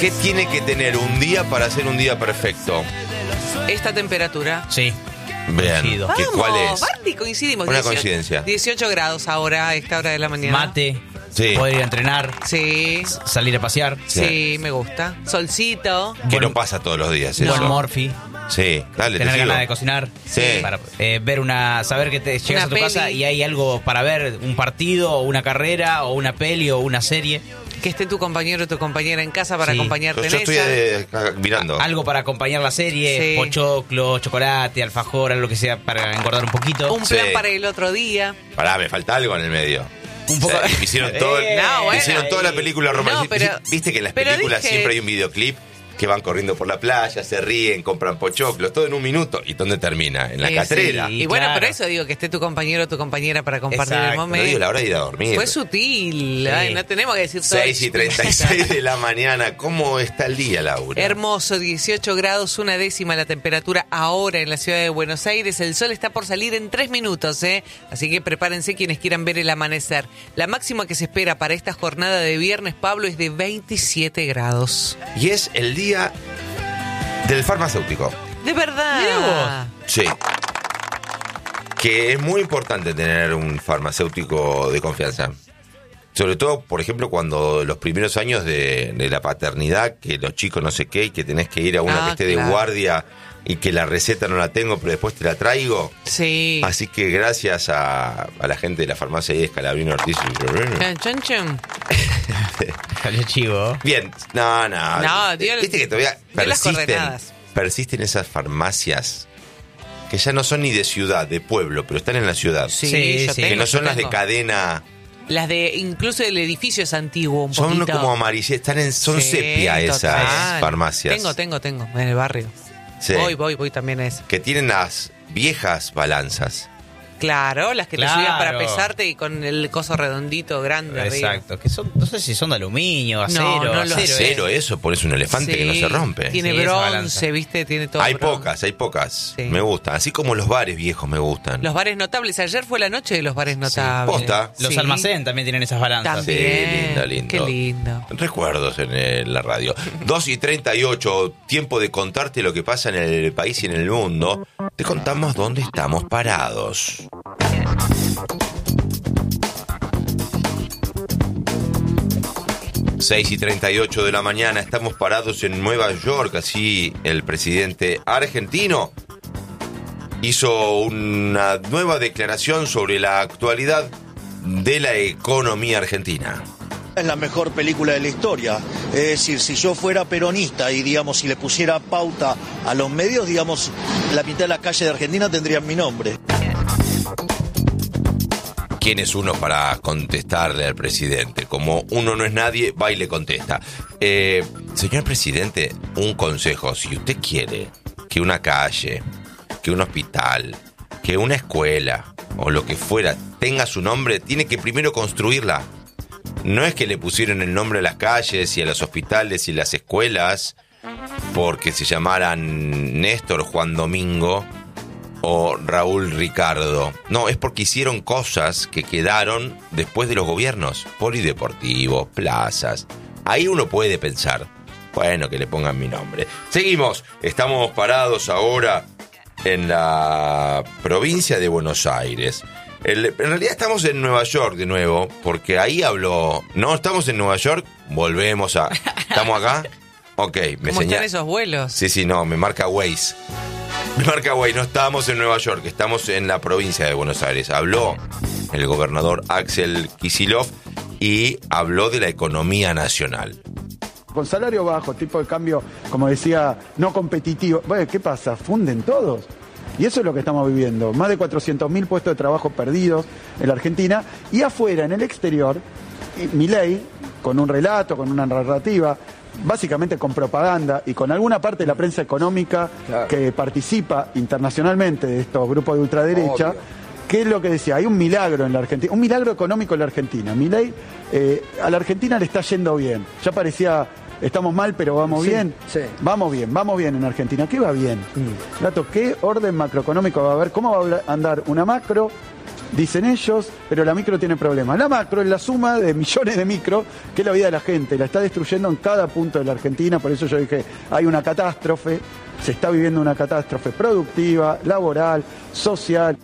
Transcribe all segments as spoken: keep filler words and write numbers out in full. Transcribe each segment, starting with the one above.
¿Qué tiene que tener un día para ser un día perfecto? Esta temperatura. Sí. Vean, Coincido. ¿qué, ¿cuál Vamos, es? Barty, coincidimos. Una dieciocho coincidencia. dieciocho grados ahora a esta hora de la mañana. Mate. Sí. Poder ir a entrenar. Sí, Salir a pasear. sí, Sí. me gusta. Solcito. Que Buen- no pasa todos los días eso. Buen morfi. Sí, dale, te Tener sigo. ganas de cocinar. Sí. Para eh, ver una. Saber que te llegas Una a tu peli. casa y hay algo para ver. Un partido, o una carrera, o una peli, o una serie. Que esté tu compañero o tu compañera en casa para Sí. acompañarte Yo en estoy esa. eh, mirando. Algo para acompañar la serie. Sí. Pochoclo, chocolate, alfajor, algo que sea para engordar un poquito. Un plan Sí. para el otro día. Pará, me falta algo en el medio. Un poco- O sea, hicieron todo, Eh, no, bueno. hicieron toda la película romántica. No, pero- Viste que en las pero películas dije- siempre hay un videoclip que van corriendo por la playa, se ríen, compran pochoclos, todo en un minuto. ¿Y dónde termina? En la Eh, catrera. sí. Y bueno, claro. por eso digo que esté tu compañero o tu compañera para compartir el Exacto, No momento. digo la hora de ir a dormir. Fue sutil. Sí. Ay, no tenemos que decir todo. seis y treinta y seis de la mañana. ¿Cómo está el día, Laura? Hermoso, dieciocho grados, una décima la temperatura ahora en la ciudad de Buenos Aires. El sol está por salir en tres minutos, ¿eh? Así que prepárense quienes quieran ver el amanecer. La máxima que se espera para esta jornada de viernes, Pablo, es de veintisiete grados. Y es el día del farmacéutico. De verdad. Mirá Sí. Que es muy importante tener un farmacéutico de confianza. Sobre todo, por ejemplo, cuando los primeros años de, de la paternidad, que los chicos no sé qué, y que tenés que ir a una Ah, que esté claro. de guardia y que la receta no la tengo, pero después te la traigo. Sí. Así que gracias a, a la gente de la farmacia de Escalabrino Ortiz. Chan, chan, chan. Salió chivo. Bien, no, no. No, dio el- Viste que todavía dio las persisten, coordenadas. persisten esas farmacias que ya no son ni de ciudad, de pueblo, pero están en la ciudad. Sí, Sí, yo sí. tengo, que no son yo las de tengo. cadena. Las de, incluso el edificio es antiguo un Son poquito. como amarillas, están en, son Sí, sepia esas total. farmacias. Tengo, tengo, tengo, en el barrio. Sí. Voy, voy, voy también a eso. Que tienen las viejas balanzas. Claro, las que Claro. te subían para pesarte y con el coso redondito grande arriba. Exacto. Que son, no sé si son de aluminio, acero. No, no lo acero, sé. Acero, eso, pones un elefante Sí, que no se rompe. Tiene Sí, esa bronce, balanza. ¿viste? Tiene todo Hay bronce. pocas, hay pocas. Sí. Me gustan. Así como los bares viejos me gustan. Los bares notables. Ayer fue la noche de los bares notables. posta. Los Sí. almacén también tienen esas balanzas. También. Sí, lindo, lindo. Qué lindo. Recuerdos en eh, la radio. dos y treinta y ocho, tiempo de contarte lo que pasa en el país y en el mundo. Te contamos dónde estamos parados. seis y treinta y ocho de la mañana, estamos parados en Nueva York. Así el presidente argentino hizo una nueva declaración sobre la actualidad de la economía argentina. Es la mejor película de la historia. Es decir, si yo fuera peronista y, digamos, si le pusiera pauta a los medios, digamos, la mitad de la calle de Argentina tendrían mi nombre. ¿Quién es uno para contestarle al presidente? Como uno no es nadie, va y le contesta. Eh, señor presidente, un consejo. Si usted quiere que una calle, que un hospital, que una escuela o lo que fuera tenga su nombre, tiene que primero construirla. No es que le pusieron el nombre a las calles y a los hospitales y las escuelas porque se llamaran Néstor Juan Domingo o Raúl Ricardo. No, es porque hicieron cosas que quedaron después de los gobiernos. Polideportivos, plazas. Ahí uno puede pensar, bueno, que le pongan mi nombre. Seguimos, estamos parados ahora en la provincia de Buenos Aires. El, en realidad estamos en Nueva York de nuevo, porque ahí habló... No, estamos en Nueva York, volvemos a... ¿Estamos acá? Ok, me ¿Cómo señala... están esos vuelos? Sí, sí, no, me marca Waze. Me marca Waze, no estamos en Nueva York, estamos en la provincia de Buenos Aires. Habló el gobernador Axel Kicillof y habló de la economía nacional. Con salario bajo, tipo de cambio, como decía, no competitivo. Bueno, ¿qué pasa? ¿Funden todos? Y eso es lo que estamos viviendo. Más de cuatrocientos mil puestos de trabajo perdidos en la Argentina. Y afuera, en el exterior, Milei, con un relato, con una narrativa, básicamente con propaganda y con alguna parte de la prensa económica claro. que participa internacionalmente de estos grupos de ultraderecha, Obvio. ¿Qué es lo que decía? Hay un milagro en la Argentina, un milagro económico en la Argentina. Milei, eh, a la Argentina le está yendo bien. Ya parecía... Estamos mal, pero vamos sí, bien. Sí. Vamos bien, vamos bien en Argentina. ¿Qué va bien? Mm. Gato, ¿qué orden macroeconómico va a haber? ¿Cómo va a andar una macro dicen ellos, pero la micro tiene problemas. La macro es la suma de millones de micro, que es la vida de la gente, la está destruyendo en cada punto de la Argentina, por eso yo dije, hay una catástrofe, se está viviendo una catástrofe productiva, laboral, social.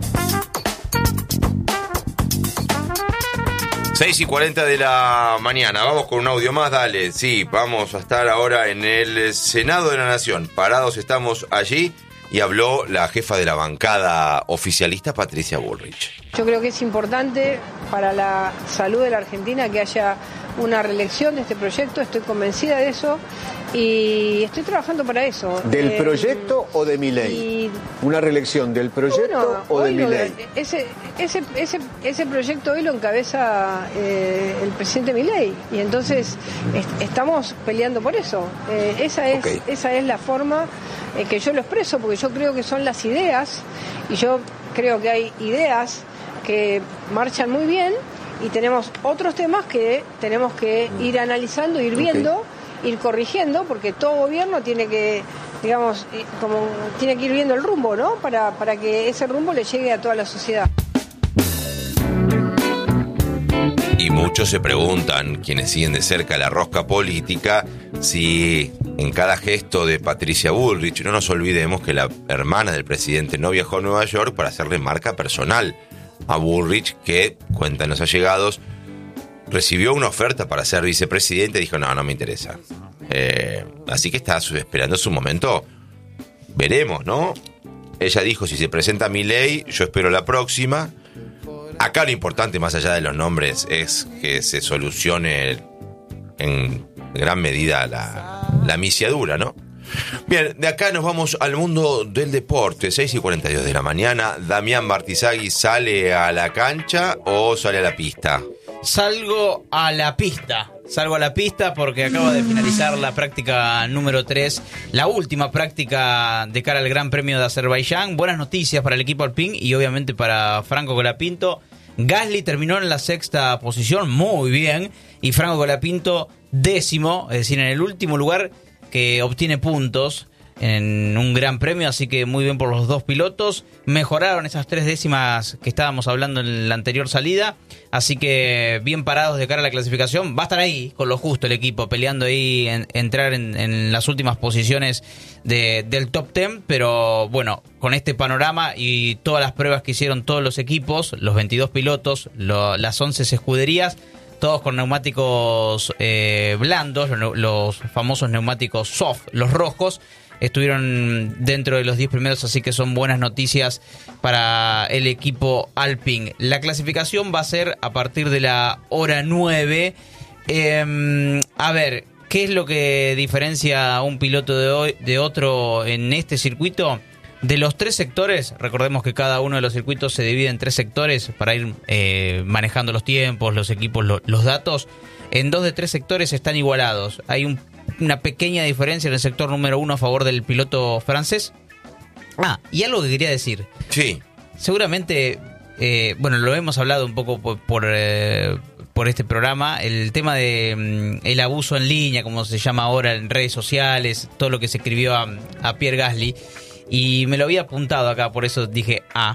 seis y cuarenta de la mañana, vamos con un audio más, dale. Sí, vamos a estar ahora en el Senado de la Nación. Parados estamos allí y habló la jefa de la bancada oficialista, Patricia Bullrich. Yo creo que es importante para la salud de la Argentina que haya una reelección de este proyecto, estoy convencida de eso y estoy trabajando para eso. ¿Del eh, proyecto o de mi ley? Y... ¿Una reelección del proyecto bueno, o de mi lo, ley? Ese, ese, ese, ese proyecto hoy lo encabeza eh, el presidente Milei y entonces est- estamos peleando por eso. Eh, esa, es, okay. esa es la forma eh, que yo lo expreso, porque yo creo que son las ideas y yo creo que hay ideas que marchan muy bien y tenemos otros temas que tenemos que ir analizando, ir viendo, okay. ir corrigiendo, porque todo gobierno tiene que, digamos, como tiene que ir viendo el rumbo, ¿no? Para, para que ese rumbo le llegue a toda la sociedad. Y muchos se preguntan, quienes siguen de cerca la rosca política, si en cada gesto de Patricia Bullrich, no nos olvidemos que la hermana del presidente no viajó a Nueva York para hacerle marca personal a Bullrich, que, cuentan los allegados, recibió una oferta para ser vicepresidente y dijo, no, no me interesa. Eh, así que está esperando su momento. Veremos, ¿no? Ella dijo, si se presenta Milei, yo espero la próxima. Acá lo importante, más allá de los nombres, es que se solucione en gran medida la, la misiadura, ¿no? Bien, de acá nos vamos al mundo del deporte. seis y cuarenta y dos de la mañana. Damián Martizagui, ¿sale a la cancha o sale a la pista? Salgo a la pista. Salgo a la pista porque acaba de finalizar la práctica número tres, la última práctica de cara al Gran Premio de Azerbaiyán. Buenas noticias para el equipo Alpine y obviamente para Franco Colapinto. Gasly terminó en la sexta posición, muy bien, y Franco Colapinto décimo, es decir, en el último lugar, que obtiene puntos en un gran premio, así que muy bien por los dos pilotos. Mejoraron esas tres décimas que estábamos hablando en la anterior salida, así que bien parados de cara a la clasificación. Va a estar ahí con lo justo el equipo, peleando ahí, en, entrar en, en las últimas posiciones de, del top diez, pero bueno, con este panorama y todas las pruebas que hicieron todos los equipos, los veintidós pilotos, lo, las once escuderías, todos con neumáticos eh, blandos, los, los famosos neumáticos soft, los rojos, estuvieron dentro de los diez primeros, así que son buenas noticias para el equipo Alpine. La clasificación va a ser a partir de la hora nueve. Eh, a ver, ¿qué es lo que diferencia a un piloto de, hoy, de otro en este circuito? De los tres sectores, recordemos que cada uno de los circuitos se divide en tres sectores para ir eh, manejando los tiempos, los equipos, lo, los datos. En dos de tres sectores están igualados. Hay un, una pequeña diferencia en el sector número uno a favor del piloto francés. Ah, y algo que quería decir. Sí. Seguramente, eh, bueno, lo hemos hablado un poco por, por, eh, por este programa, el tema de mm, el abuso en línea, como se llama ahora en redes sociales, todo lo que se escribió a, a Pierre Gasly. Y me lo había apuntado acá, por eso dije ah,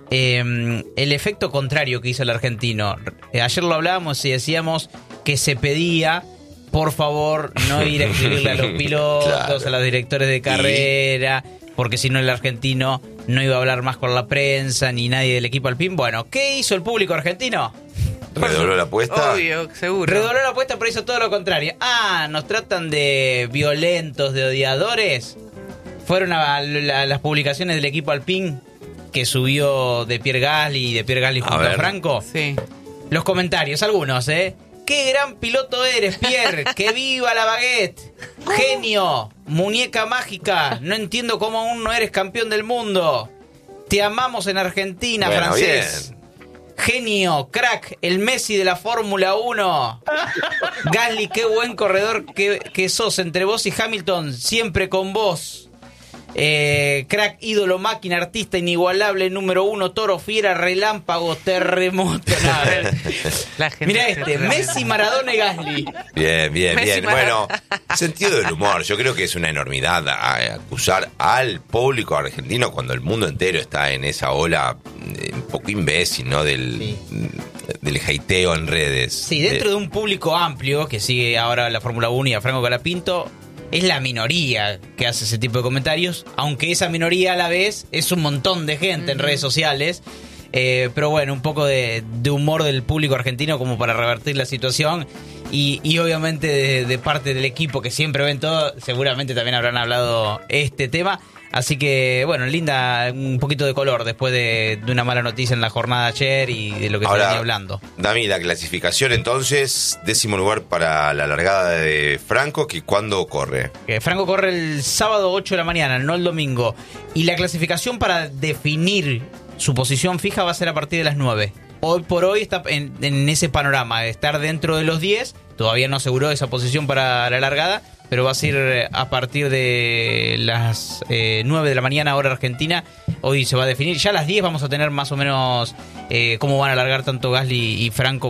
eh, el efecto contrario que hizo el argentino. Eh, ayer lo hablábamos y decíamos que se pedía, por favor, no ir a escribirle a los pilotos, claro, a los directores de carrera, y... porque si no el argentino no iba a hablar más con la prensa ni nadie del equipo Alpine. Bueno, ¿qué hizo el público argentino? ¿Redobló la apuesta? Obvio, seguro. Redobló la apuesta, pero hizo todo lo contrario. Ah, nos tratan de violentos, de odiadores. Fueron a, a las publicaciones del equipo Alpine que subió de Pierre Gasly y de Pierre Gasly junto a, a Franco. Sí. Los comentarios, algunos, ¿eh? ¡Qué gran piloto eres, Pierre! ¡Que viva la baguette! ¡Genio! ¡Muñeca mágica! No entiendo cómo aún no eres campeón del mundo. Te amamos en Argentina, bueno, francés. Bien. Genio, crack, el Messi de la Fórmula uno. Gasly, qué buen corredor que, que sos, entre vos y Hamilton, siempre con vos. Eh, crack, ídolo, máquina, artista inigualable, número uno, toro, fiera, relámpago, terremoto. Nada. Mirá este, Messi, Maradona y Gasly. Bien, bien, Messi, bien. Maradona. Bueno, sentido del humor. Yo creo que es una enormidad a- acusar al público argentino cuando el mundo entero está en esa ola eh, un poco imbécil, ¿no? Del, Sí. del hateo en redes. Sí, dentro de un público amplio que sigue ahora la Fórmula uno y a Franco Colapinto, es la minoría que hace ese tipo de comentarios, aunque esa minoría a la vez es un montón de gente en redes sociales. Eh, pero bueno, un poco de, de humor del público argentino como para revertir la situación. Y, y obviamente de, de parte del equipo que siempre ven todo, seguramente también habrán hablado este tema. Así que, bueno, linda, un poquito de color después de, de una mala noticia en la jornada de ayer y de lo que se Ahora, venía hablando. Dami, la clasificación entonces, décimo lugar para la largada de Franco, que ¿cuándo corre? Que Franco corre el sábado ocho de la mañana, no el domingo. Y la clasificación para definir su posición fija va a ser a partir de las nueve. Hoy por hoy está en, en ese panorama, de estar dentro de los diez. Todavía no aseguró esa posición para la largada, pero va a ser a partir de las eh, nueve de la mañana, hora argentina. Hoy se va a definir. Ya a las diez vamos a tener más o menos eh, cómo van a largar tanto Gasly y Franco